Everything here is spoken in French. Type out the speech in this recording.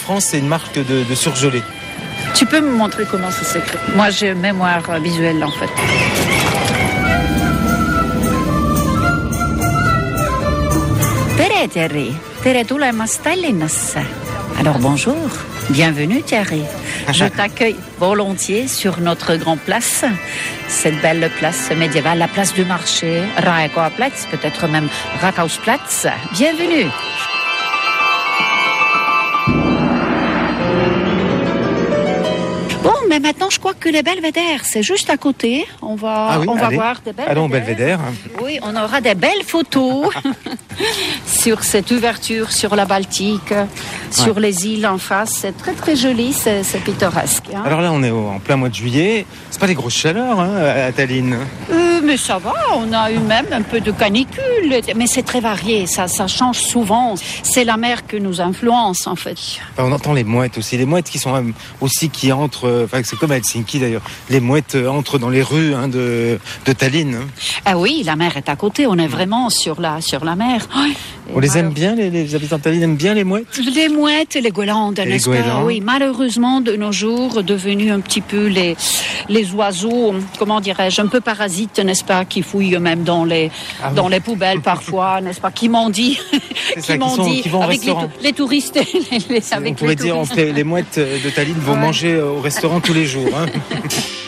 France, c'est une marque de surgelé. Tu peux me montrer comment ça s'écrit? Moi, j'ai une mémoire visuelle, en fait. Tere, Thierry. Tere tulemast Tallinnasse. Alors bonjour, bienvenue Thierry. Je t'accueille volontiers sur notre grande place, cette belle place médiévale, la place du marché, Raekoaplatz, peut-être même Rathausplatz. Bienvenue. Bon, mais maintenant, je crois que les belvédères, c'est juste à côté. On va voir des belvédères. Allons au belvédère. Oui, on aura des belles photos sur cette ouverture sur la Baltique, sur les îles en face. C'est très, très joli, c'est pittoresque. Hein. Alors là, on est en plein mois de juillet. C'est pas les grosses chaleurs à Tallinn. Mais ça va, on a eu même un peu de canicule. Mais c'est très varié, ça change souvent. C'est la mer qui nous influence, en fait. On entend les mouettes aussi. Les mouettes qui sont aussi qui entrent... c'est comme à Helsinki d'ailleurs. Les mouettes entrent dans les rues de Tallinn. Ah oui, la mer est à côté. On est vraiment sur la mer. On les aime bien, les habitants de Tallinn aiment bien les mouettes? Les mouettes et les goélandes, n'est-ce pas? Oui, malheureusement, de nos jours, devenus un petit peu les oiseaux, comment dirais-je, un peu parasites, n'est-ce pas, qui fouillent même dans les poubelles parfois, n'est-ce pas, qui mendient, qui vont avec les touristes. On pourrait dire que les mouettes de Tallinn vont manger au restaurant tous les jours. Hein.